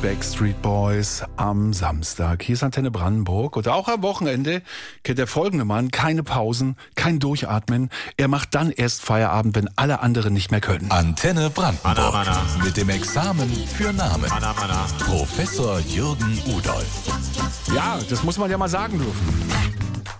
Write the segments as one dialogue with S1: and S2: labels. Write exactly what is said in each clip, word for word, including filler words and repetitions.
S1: Backstreet Boys am Samstag. Hier ist Antenne Brandenburg und auch am Wochenende kennt der folgende Mann keine Pausen, kein Durchatmen. Er macht dann erst Feierabend, wenn alle anderen nicht mehr können.
S2: Antenne Brandenburg
S3: Mana, mana.
S2: mit dem Examen für Namen.
S3: Mana, mana.
S2: Professor Jürgen Udolph.
S1: Ja, das muss man ja mal sagen dürfen.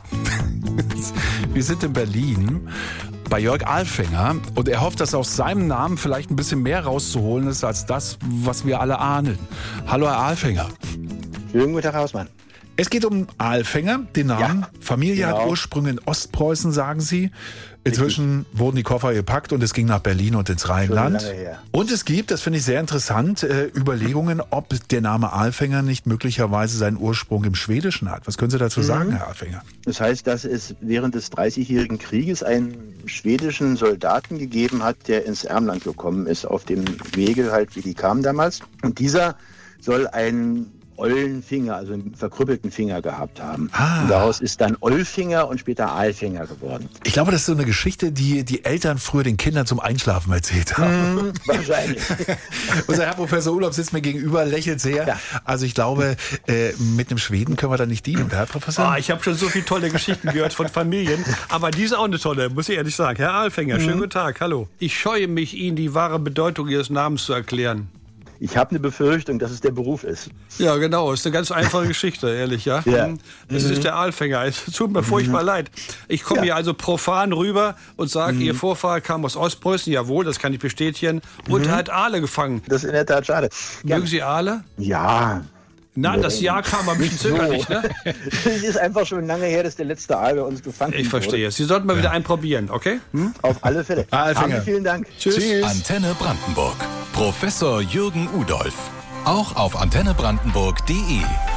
S1: Wir sind in Berlin bei Jörg Alfinger und er hofft, dass aus seinem Namen vielleicht ein bisschen mehr rauszuholen ist als das, was wir alle ahnen. Hallo Herr Alfinger.
S4: Schönen guten Tag, Hausmann.
S1: Es geht um Alfinger, den Namen.
S4: Ja,
S1: Familie
S4: genau.
S1: hat Ursprünge in Ostpreußen, sagen Sie. Inzwischen Richtig. wurden die Koffer gepackt und es ging nach Berlin und ins Rheinland.
S4: Schon lange her.
S1: Und es gibt, das finde ich sehr interessant, äh, Überlegungen, ob der Name Alfinger nicht möglicherweise seinen Ursprung im Schwedischen hat. Was können Sie dazu
S4: Mhm.
S1: sagen, Herr Alfinger?
S4: Das heißt, dass es während des dreißigjährigen Krieges einen schwedischen Soldaten gegeben hat, der ins Ermland gekommen ist, auf dem Wege halt, wie die kamen damals. Und dieser soll einen ollen Finger, also einen verkrüppelten Finger gehabt haben.
S1: Ah.
S4: Und daraus ist dann Ollfinger und später Alfinger geworden.
S1: Ich glaube, das ist so eine Geschichte, die die Eltern früher den Kindern zum Einschlafen erzählt haben.
S4: Hm, wahrscheinlich.
S1: Unser Herr Professor Urlaub sitzt mir gegenüber, lächelt sehr.
S4: Ja.
S1: Also ich glaube, äh, mit einem Schweden können wir da nicht dienen, oder Herr Professor?
S3: Ah, ich habe schon so viele tolle Geschichten gehört von Familien, aber die ist auch eine tolle, muss ich ehrlich sagen. Herr Alfinger, schönen guten Tag, hallo. Ich scheue mich, Ihnen die wahre Bedeutung Ihres Namens zu erklären.
S4: Ich habe eine Befürchtung, dass es der Beruf ist.
S3: Ja, genau, ist eine ganz einfache Geschichte, ehrlich, ja.
S4: Ja.
S3: Das
S4: Mhm.
S3: ist der Alfinger. Es tut mir furchtbar leid. Ich komme
S4: Ja.
S3: hier also profan rüber und sage, Ihr Vorfahr kam aus Ostpreußen, jawohl, das kann ich bestätigen, und er hat Aale gefangen.
S4: Das ist in der Tat schade. Ja,
S3: Mögen Sie Aale?
S4: ja.
S3: Nein, das Jahr kam ein bisschen
S4: Nicht so.
S3: zögerlich, ne?
S4: Es ist einfach schon lange her, dass der letzte Aal bei uns gefangen
S3: Ich verstehe. Sie sollten mal wieder einen probieren, okay? Hm?
S4: wurde. Auf alle Fälle.
S1: Alfinger.
S4: Haben Sie vielen Dank.
S3: Tschüss.
S2: Antenne Brandenburg. Professor Jürgen Udolph. Auch auf antenne brandenburg punkt de.